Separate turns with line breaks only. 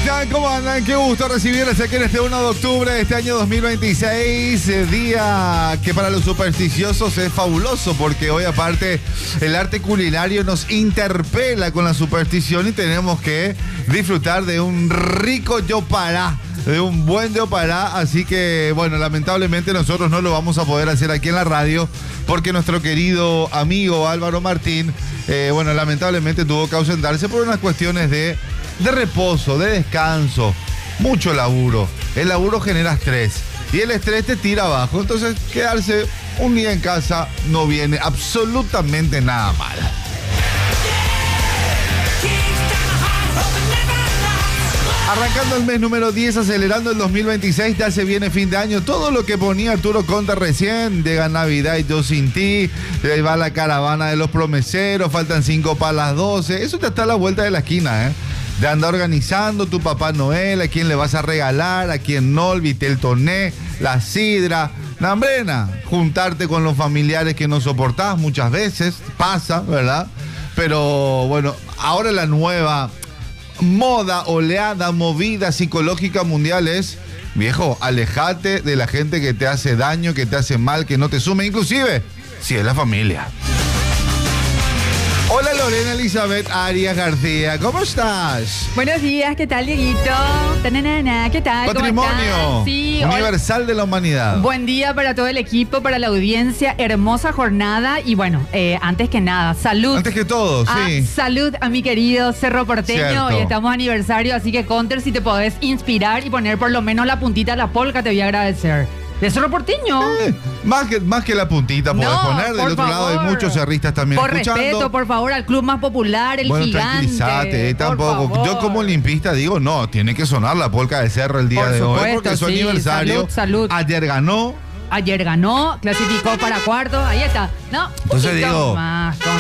están? ¿Cómo andan? Qué gusto recibirles aquí en este 1 de octubre de este año 2026, día que para los supersticiosos es fabuloso, porque hoy aparte el arte culinario nos interpela con la superstición y tenemos que disfrutar de un rico yopará, de un buen yopará. Así que, bueno, lamentablemente nosotros no lo vamos a poder hacer aquí en la radio porque nuestro querido amigo Álvaro Martín, bueno, lamentablemente tuvo que ausentarse por unas cuestiones de reposo, de descanso, mucho laburo. El laburo genera estrés y el estrés te tira abajo. Entonces, quedarse un día en casa no viene absolutamente nada mal. Arrancando el mes número 10, acelerando el 2026, ya se viene fin de año. Todo lo que ponía Arturo Conta recién, llega Navidad y yo sin ti, ahí va la caravana de los promeseros, faltan 5 para las 12. Eso ya está a la vuelta de la esquina, ¿eh? De andar organizando tu Papá Noel, a quién le vas a regalar, a quién no, el vitel toné, la sidra, nambrena, juntarte con los familiares que no soportás muchas veces, pasa, ¿verdad? Pero bueno, ahora la nueva moda, oleada, movida psicológica mundial es, viejo, alejate de la gente que te hace daño, que te hace mal, que no te sume, inclusive si es la familia. Hola Lorena Elizabeth Arias García, ¿cómo estás?
Buenos días, ¿qué tal, Dieguito? Tananana, ¿qué tal?
Patrimonio
sí,
universal de la humanidad.
Buen día para todo el equipo, para la audiencia, hermosa jornada y bueno, antes que nada, salud.
Antes que todo, sí.
Salud a mi querido Cerro Porteño.
Cierto.
Hoy estamos aniversario, así que Conter, si te podés inspirar y poner por lo menos la puntita de la polca, te voy a agradecer. ¿De Cerro Porteño?
Más que la puntita podés poner. Del otro lado hay muchos cerristas también
por
escuchando.
Respeto, por favor, al club más popular, el gigante.
Tranquilízate, tampoco. Yo como limpista digo, no, tiene que sonar la polca de Cerro el día de hoy porque es su aniversario.
Salud.
Ayer ganó,
clasificó para cuarto, ahí está. No,
entonces digo,
más,